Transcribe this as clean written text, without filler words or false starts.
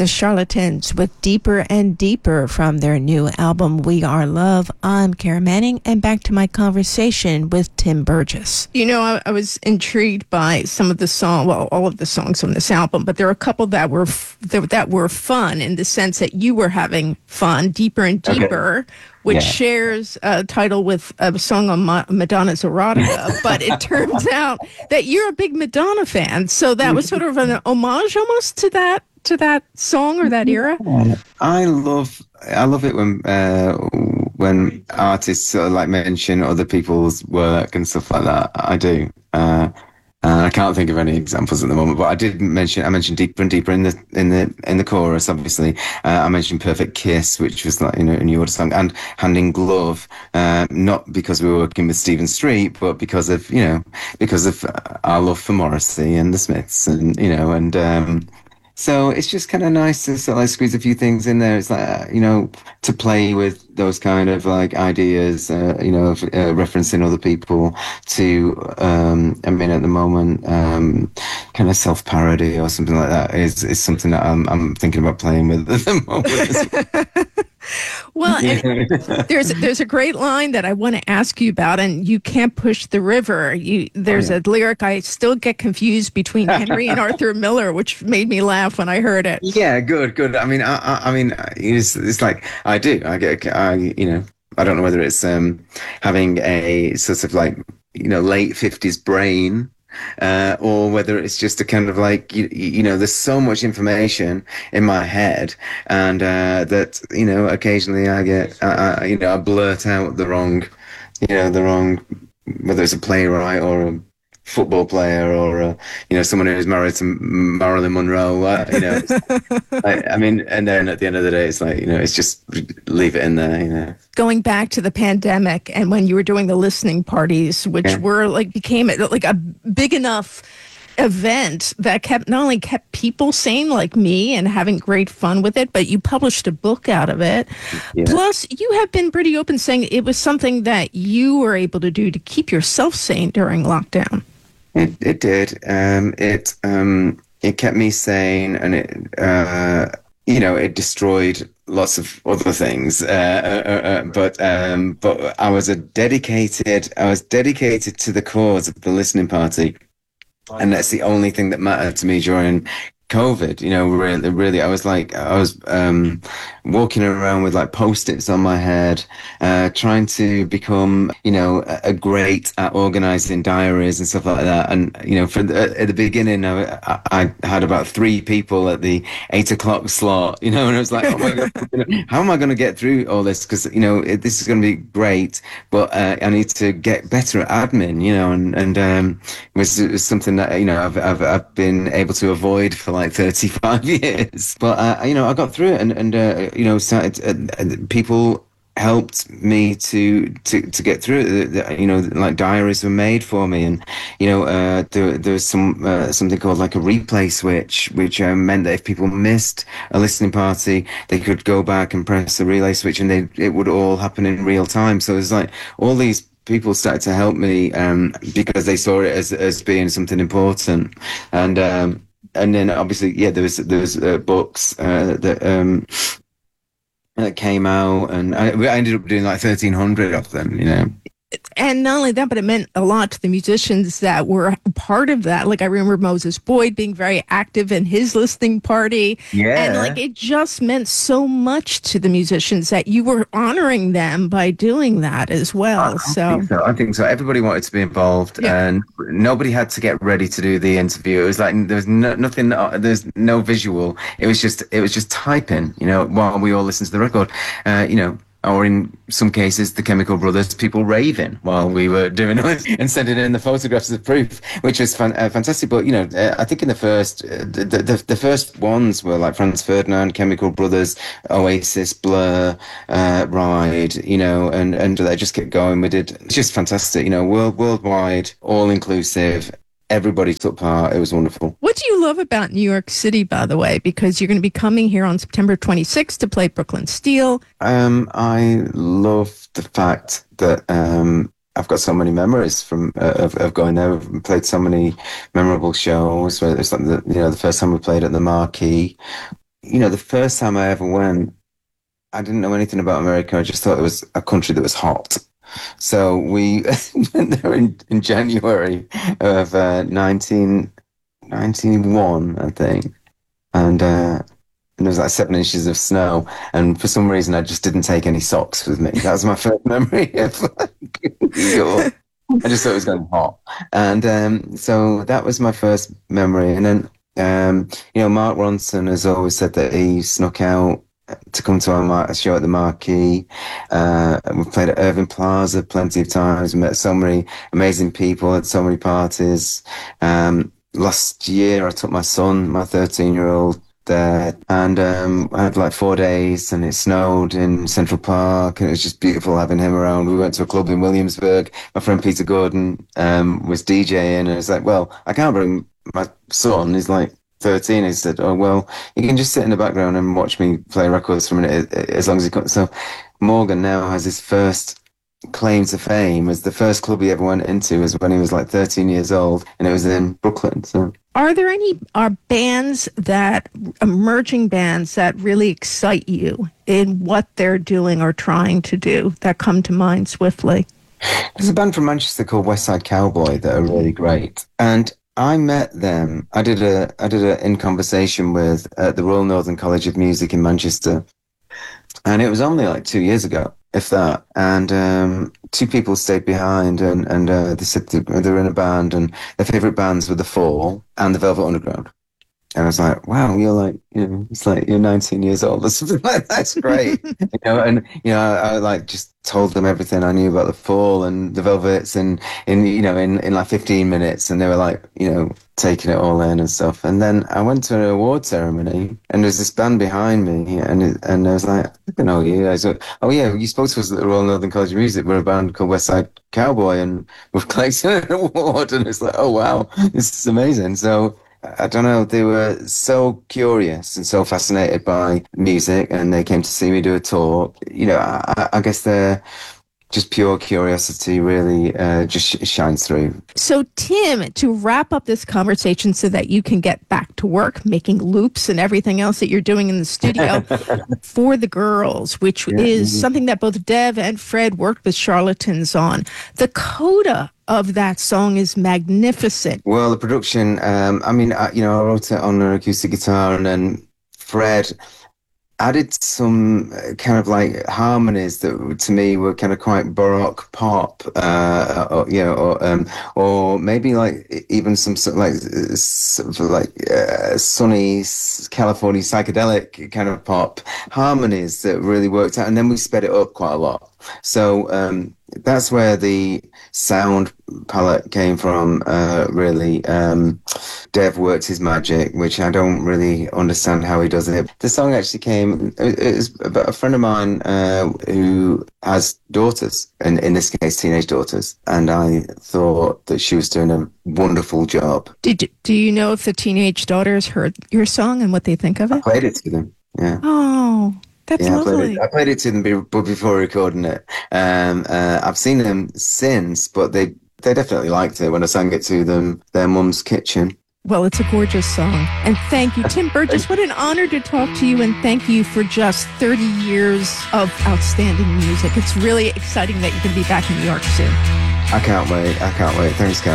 The Charlatans with Deeper and Deeper from their new album, We Are Love. I'm Kara Manning, and back to my conversation with Tim Burgess. You know, I was intrigued by some of the all of the songs on this album, but there are a couple that were fun in the sense that you were having fun. Deeper and Deeper, okay, which shares a title with a song on Madonna's Erotica, but it turns out that you're a big Madonna fan, so that was sort of an homage almost to that song or that era. I love it when artists sort of like mention other people's work and stuff like that. I do. I can't think of any examples at the moment, but I mentioned Deeper and Deeper in the chorus. Obviously, I mentioned Perfect Kiss, which was like, you know, a new order song, and Hand in Glove, not because we were working with Stephen Street, but because of our love for Morrissey and the Smiths, and you know, and so it's just kind of nice to sort of like squeeze a few things in there. It's like, you know, to play with those kind of like ideas, you know, referencing other people to, I mean, at the moment, kind of self-parody or something like that is something that I'm thinking about playing with at the moment. Well, and there's a great line that I want to ask you about, and you can't push the river. There's a lyric I still get confused between Henry and Arthur Miller, which made me laugh when I heard it. Yeah, good. I mean, it's like I don't know whether it's having a sort of like, you know, late 50s brain. Or whether it's just a kind of like, you know, there's so much information in my head, and that, you know, occasionally I blurt out the wrong, whether it's a playwright or a football player or you know, someone who's married to Marilyn Monroe, you know. I mean, and then at the end of the day, it's like, you know, it's just leave it in there, you know. Going back to the pandemic and when you were doing the listening parties, which became like a big enough event that not only kept people sane like me and having great fun with it, but you published a book out of it. Yeah. Plus, you have been pretty open saying it was something that you were able to do to keep yourself sane during lockdown. It did. It kept me sane, and it destroyed lots of other things. But I was dedicated to the cause of the listening party, and that's the only thing that mattered to me during COVID. You know, really, I was walking around with like Post-its on my head, trying to become, you know, a great at organizing diaries and stuff like that. And, you know, at the beginning, I had about 3 people at the 8 o'clock slot, you know, and I was like, oh my God, how am I going to get through all this? Because, you know, this is going to be great, but I need to get better at admin, you know, and it was something that, you know, I've been able to avoid for like 35 years. But, you know, I got through it, and you know, people helped me to get through it. You know, like diaries were made for me, and you know, there was something called like a replay switch, which meant that if people missed a listening party, they could go back and press the relay switch, and it would all happen in real time. So it's like all these people started to help me because they saw it as being something important, and then obviously, yeah, there was books that came out, and I ended up doing like 1,300 of them, you know. And not only that, but it meant a lot to the musicians that were part of that. Like I remember Moses Boyd being very active in his listening party. Yeah. And like it just meant so much to the musicians that you were honoring them by doing that as well. I think so. Everybody wanted to be involved, and nobody had to get ready to do the interview. It was like there was nothing. There's no visual. It was just typing, you know, while we all listened to the record, you know. Or in some cases, the Chemical Brothers, people raving while we were doing it and sending in the photographs as proof, which was fantastic. But, you know, I think in the first, the first ones were like Franz Ferdinand, Chemical Brothers, Oasis, Blur, Ride, you know, and they just kept going. It's just fantastic, you know, worldwide, all-inclusive. Everybody took part. It was wonderful. What do you love about New York City, by the way? Because you're going to be coming here on September 26th to play Brooklyn Steel. I love the fact that I've got so many memories from of going there. We've played so many memorable shows. Where it's like the first time we played at the Marquee the first time I ever went, I didn't know anything about America. I just thought it was a country that was hot. So we went there in January of 1991, I think. And there was like 7 inches of snow. And for some reason, I just didn't take any socks with me. That was my first memory of New York. I just thought it was going hot. And so that was my first memory. And then, Mark Ronson has always said that he snuck out to come to our show at the Marquee. We've played at Irving Plaza plenty of times. We met so many amazing people at so many parties. Last year, I took my son, my 13-year-old, there, and I had like 4 days, and it snowed in Central Park, and it was just beautiful having him around. We went to a club in Williamsburg. My friend Peter Gordon was DJing, and it's like, well, I can't bring my son. He's like 13. He said, oh, well, you can just sit in the background and watch me play records for a minute as long as he can. So Morgan now has his first claim to fame as the first club he ever went into was when he was like 13 years old, and it was in Brooklyn. So are there any emerging bands that really excite you in what they're doing or trying to do that come to mind swiftly? There's a band from Manchester called West Side Cowboy that are really great, and I met them. I did a in conversation with at the Royal Northern College of Music in Manchester, and it was only like 2 years ago, if that. And two people stayed behind, and they said they're in a band, and their favourite bands were The Fall and The Velvet Underground. And I was like, wow, you're like, it's like you're 19 years old or something like that. That's great. I like just told them everything I knew about The Fall and The Velvets in like 15 minutes. And they were like, taking it all in and stuff. And then I went to an award ceremony, and there's this band behind me, and I was like, I know you. I said, oh yeah, you spoke to us at the Royal Northern College of Music. We're a band called West Side Cowboy, and we've collected an award. And it's like, oh wow, this is amazing. So I don't know, they were so curious and so fascinated by music, and they came to see me do a talk. I guess they're just pure curiosity really just shines through. So, Tim, to wrap up this conversation so that you can get back to work, making loops and everything else that you're doing in the studio, For the Girls, which is something that both Dev and Fred worked with Charlatans on. The coda of that song is magnificent. Well, the production, I wrote it on an acoustic guitar, and then Fred added some kind of like harmonies that to me were kind of quite baroque pop, or maybe like even some sort of like sunny California psychedelic kind of pop harmonies that really worked out. And then we sped it up quite a lot. So that's where the sound palette came from, really. Dev worked his magic, which I don't really understand how he does it. The song actually came, it was about a friend of mine who has daughters, and in this case, teenage daughters. And I thought that she was doing a wonderful job. Do you know if the teenage daughters heard your song and what they think of it? I played it to them, yeah. Oh, that's lovely. I played it to them before recording it. I've seen them since, but they definitely liked it when I sang it to them, their mum's kitchen. Well, it's a gorgeous song. And thank you, Tim Burgess. What an honor to talk to you, and thank you for just 30 years of outstanding music. It's really exciting that you can be back in New York soon. I can't wait. Thanks, Kat.